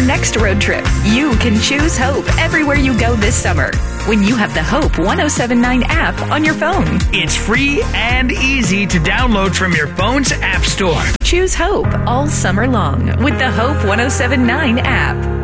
next road trip. You can choose Hope everywhere you go this summer when you have the Hope 1079 app on your phone. It's free and easy to download from your phone's app store. Choose Hope all summer long with the Hope 1079 app.